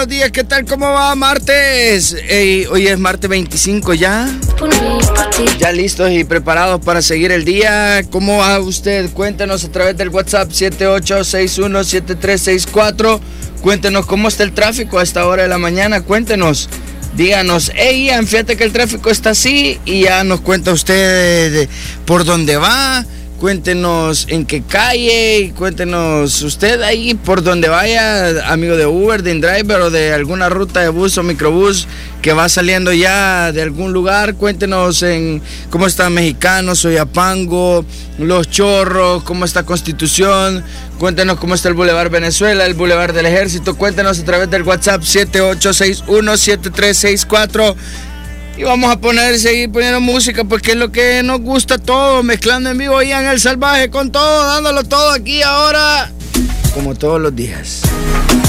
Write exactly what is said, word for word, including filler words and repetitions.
Buenos días, ¿qué tal? ¿Cómo va? Martes. Ey, hoy es martes veinticinco ya. Ya listos y preparados para seguir el día. ¿Cómo va usted? Cuéntenos a través del WhatsApp siete ocho seis uno siete tres seis cuatro. Cuéntenos cómo está el tráfico a esta hora de la mañana. Cuéntenos. Díganos, hey Ian, fíjate que el tráfico está así. Y ya nos cuenta usted de por dónde va. Cuéntenos en qué calle, y cuéntenos usted ahí por donde vaya, amigo de Uber, de InDriver o de alguna ruta de bus o microbús que va saliendo ya de algún lugar. Cuéntenos en cómo está Mexicano, Soyapango, Los Chorros, cómo está Constitución. Cuéntenos cómo está el Boulevard Venezuela, el Boulevard del Ejército. Cuéntenos a través del WhatsApp siete ocho seis uno siete tres seis cuatro. Y vamos a poner, seguir poniendo música, porque es lo que nos gusta todo, mezclando en vivo Ian el Salvaje con todo, dándolo todo aquí ahora, como todos los días.